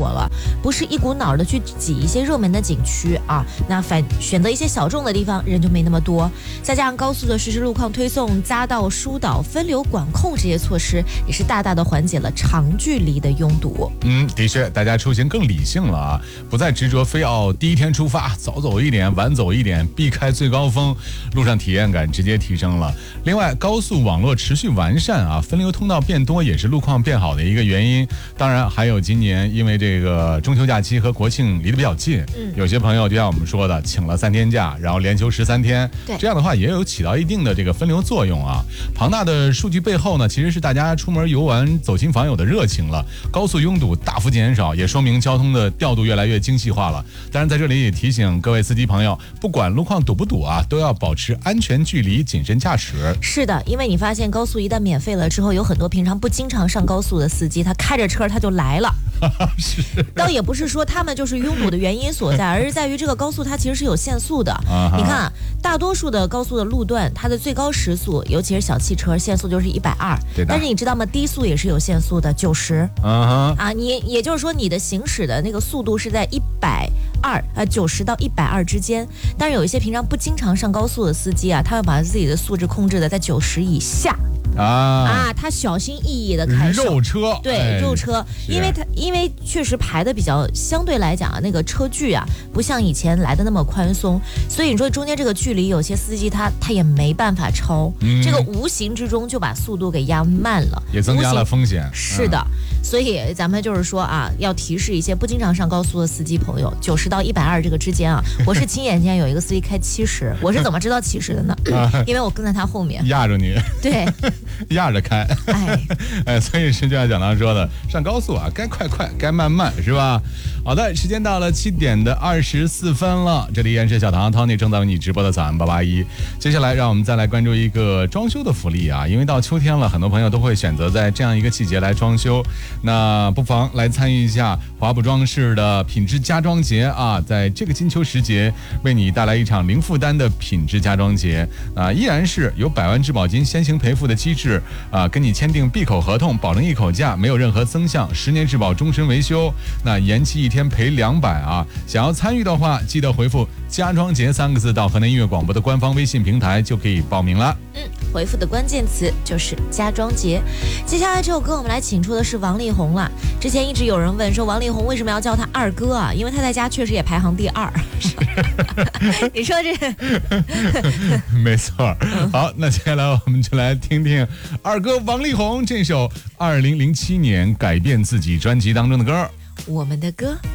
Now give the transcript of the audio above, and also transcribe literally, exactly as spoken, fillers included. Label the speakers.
Speaker 1: 活了，不是一股脑的去挤一些热门的景区啊，那反选择一些小众的地方，人就没那么多。再加上高速的实施路况推送、匝道疏导、分流管控这些措施，也是大大的缓解了长距离的拥堵。
Speaker 2: 嗯，的确，大家出行更理性了啊，不再执着非要第一天出发，早走一点，晚走一点，避开最高峰，路上体验感直接提升了。另外，高速网络持续完善啊，分流通道变多，也是路况变好的一个原因。当然，还有今年因为这个中秋假期和国庆离得比较近，嗯，有些朋友就像我们说的，请了三天假，然后连休十三天，
Speaker 1: 对，
Speaker 2: 这样的话也有起到一定的这个分流作用啊。庞大的数据背后呢，其实是大家出门游玩、走亲访友的热情了。高速拥堵大幅减少，也说明交通的调度越来越精细化了。当然，在这里也提醒各位司机朋友，不管路况堵不堵啊，都要保持安全距离，谨慎驾驶。
Speaker 1: 是的，因为你发现高速一旦免费了之后，有很多平常不经常上高速的司机，他开着车他就来了。
Speaker 2: 是，
Speaker 1: 倒也不是说他们就是拥堵的原因所在，而是在于这个高速它其实是有限速的。Uh-huh. 你看啊，大多数的高速的路段，它的最高时速，尤其是小汽车，限速就是一百二。但是你知道吗？低速也是有限速的，九十。
Speaker 2: Uh-huh.
Speaker 1: 啊，你也就是说你的行驶的那个速度是在一百二呃九十到一百二之间。但是有一些平常不经常上高速的司机啊，他会把自己的素质控制的在九十以下。
Speaker 2: 啊
Speaker 1: 啊，他小心翼翼的开手，
Speaker 2: 肉车，
Speaker 1: 对、哎、肉车，因为他因为确实排的比较相对来讲啊，那个车距啊，不像以前来的那么宽松，所以你说中间这个距离，有些司机他他也没办法超、嗯，这个无形之中就把速度给压慢了，
Speaker 2: 也增加了风险。
Speaker 1: 是的、嗯，所以咱们就是说啊，要提示一些不经常上高速的司机朋友，九十到一百二这个之间啊，我是亲眼见有一个司机开七十，我是怎么知道七十的呢？因为我跟在他后面，
Speaker 2: 压着你，
Speaker 1: 对。
Speaker 2: 压着开，
Speaker 1: 哎，
Speaker 2: 哎，所以是就像讲堂说的，上高速啊，该快快，该慢慢，是吧？好的，时间到了七点的二十四分了，这里依然是小唐 Tony 正在为你直播的早安八八一。接下来，让我们再来关注一个装修的福利啊，因为到秋天了，很多朋友都会选择在这样一个季节来装修，那不妨来参与一下华普装饰的品质家装节啊，在这个金秋时节，为你带来一场零负担的品质家装节啊，依然是有百万质保金先行赔付的机制啊，跟你签订闭口合同，保证一口价，没有任何增项，十年质保，终身维修，那延期一天赔两百啊！想要参与的话，记得回复“家装节”三个字到河南音乐广播的官方微信平台就可以报名了。
Speaker 1: 嗯，回复的关键词就是家装节。接下来这首歌我们来请出的是王力宏了。之前一直有人问说王力宏为什么要叫他二哥啊？因为他在家确实也排行第二。你说这
Speaker 2: 没错。好，那接下来我们就来听听二哥王力宏这首二零零七年改变自己专辑当中的歌，
Speaker 1: 我们的歌。